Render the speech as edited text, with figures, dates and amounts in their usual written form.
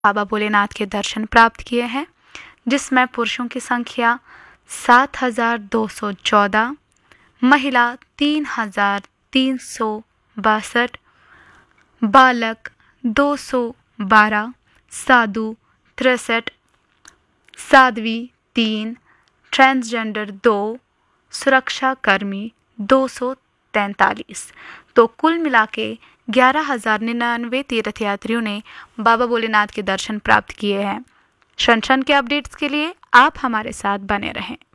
बाबा भोलेनाथ के दर्शन प्राप्त किए हैं, जिसमें पुरुषों की संख्या 7,214, महिला 3,362, बालक 212, साधु 63, साध्वी 3, ट्रांसजेंडर 2, सुरक्षाकर्मी 243। तो कुल मिला के 11,099 तीर्थयात्रियों ने बाबा भोलेनाथ के दर्शन प्राप्त किए हैं। क्षण क्षण के अपडेट्स के लिए आप हमारे साथ बने रहें।